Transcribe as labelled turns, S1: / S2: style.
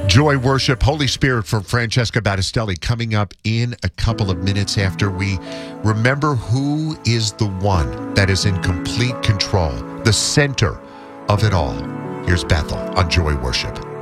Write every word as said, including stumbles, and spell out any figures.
S1: Joy Worship, Holy Spirit from Francesca Battistelli coming up in a couple of minutes after we remember who is the one that is in complete control, the center of it all. Here's Bethel on Joy Worship.